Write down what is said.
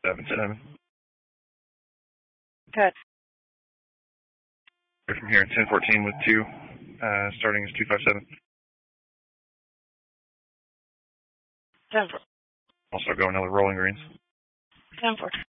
7-7. Good. From here, 10-14 with 2, starting as 257. 10-4. Also go another rolling greens. 10-4.